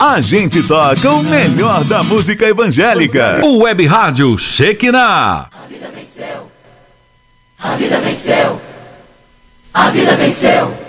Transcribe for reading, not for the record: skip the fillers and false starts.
A gente toca o melhor da música evangélica. O Web Rádio Shekinah. A vida venceu. A vida venceu. A vida venceu.